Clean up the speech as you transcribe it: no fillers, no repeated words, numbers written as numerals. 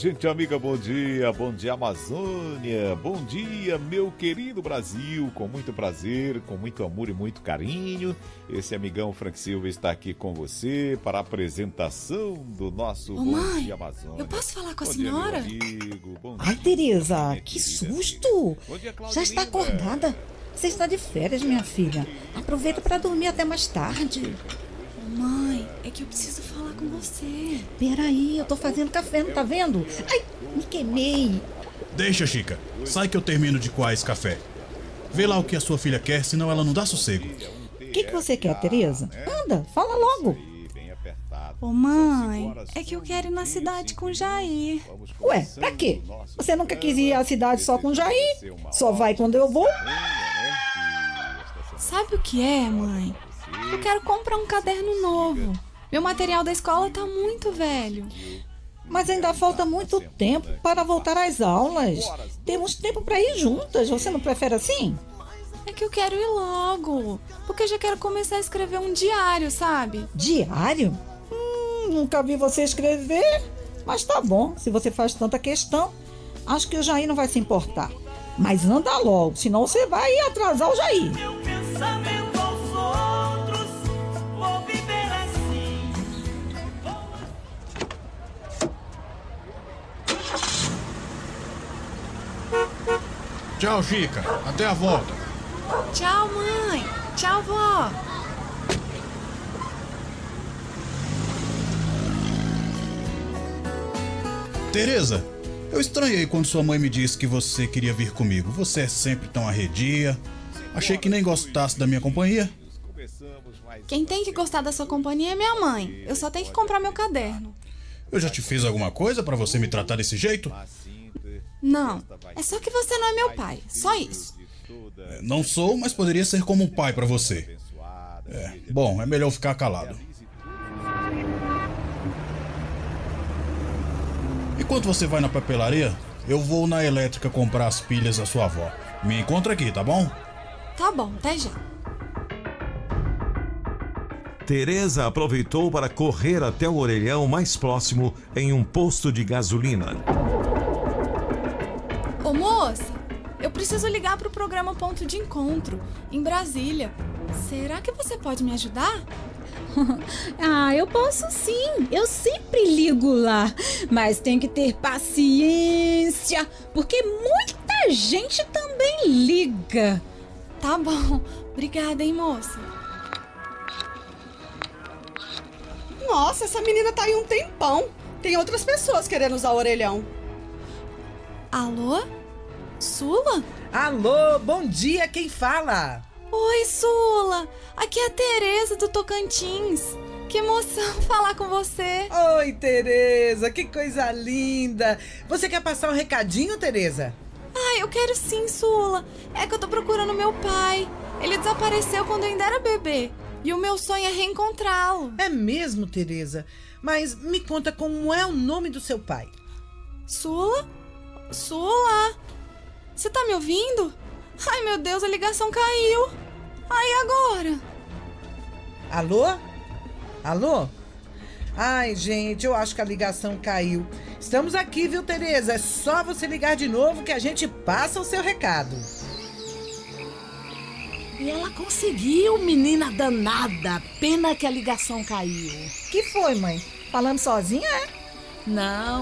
gente amiga, bom dia Amazônia, bom dia meu querido Brasil, com muito prazer, com muito amor e muito carinho, esse amigão Frank Silva está aqui com você para a apresentação do nosso Bom Dia Amazônia. Eu posso falar com a bom senhora? Dia, meu amigo. Bom Ai, dia, Tereza, minha que querida susto! filha. Bom dia, Já está Claudinha. acordada? Você está de férias, minha filha. Aproveita para dormir até mais tarde. Mãe, é que eu preciso falar com você. Peraí, eu tô fazendo café, não tá vendo? Ai, me queimei. Deixa, Chica. Sai que eu termino de coar esse café. Vê lá o que a sua filha quer, senão ela não dá sossego. O que você quer, Tereza? Anda, fala logo. Ô mãe, é que eu quero ir na cidade com o Jair. Ué, pra quê? Você nunca quis ir à cidade só com o Jair? Só vai quando eu vou? Sabe o que é, mãe? Eu quero comprar um caderno novo. Meu material da escola tá muito velho. Mas ainda falta muito tempo para voltar às aulas. Temos tempo para ir juntas. Você não prefere assim? É que eu quero ir logo, porque eu já quero começar a escrever um diário, sabe? Diário? Nunca vi você escrever. Mas tá bom, se você faz tanta questão, acho que o Jair não vai se importar. Mas anda logo, senão você vai atrasar o Jair. Meu pensamento aos outros, vou viver assim. Tchau, Chica. Até a volta. Tchau, mãe. Tchau, vó. Tereza, eu estranhei quando sua mãe me disse que você queria vir comigo. Você é sempre tão arredia. Achei que nem gostasse da minha companhia. Quem tem que gostar da sua companhia é minha mãe. Eu só tenho que comprar meu caderno. Eu já te fiz alguma coisa pra você me tratar desse jeito? Não, é só que você não é meu pai. Só isso. Não sou, mas poderia ser como um pai pra você. Bom, é melhor ficar calado. Enquanto você vai na papelaria, eu vou na elétrica comprar as pilhas da sua avó. Me encontra aqui, tá bom? Tá bom, até já. Tereza aproveitou para correr até o orelhão mais próximo em um posto de gasolina. Ô moça, eu preciso ligar pro programa Ponto de Encontro, em Brasília. Será que você pode me ajudar? Eu posso sim, eu sempre ligo lá, mas tem que ter paciência, porque muita gente também liga. Tá bom, obrigada, hein, moça. Nossa, essa menina tá aí um tempão. Tem outras pessoas querendo usar o orelhão. Alô? Sula? Alô, bom dia, quem fala? Oi, Sula. Aqui é a Tereza do Tocantins. Que emoção falar com você. Oi, Tereza, que coisa linda. Você quer passar um recadinho, Tereza? Eu quero sim, Sula. É que eu tô procurando meu pai. Ele desapareceu quando eu ainda era bebê. E o meu sonho é reencontrá-lo. É mesmo, Tereza? Mas me conta como é o nome do seu pai. Sula? Sula? Você tá me ouvindo? Ai, meu Deus, a ligação caiu. Ai, agora? Alô? Alô? Ai, gente, eu acho que a ligação caiu. Estamos aqui, viu, Tereza? É só você ligar de novo que a gente passa o seu recado. E ela conseguiu, menina danada. Pena que a ligação caiu. Que foi, mãe? Falando sozinha, é? Não,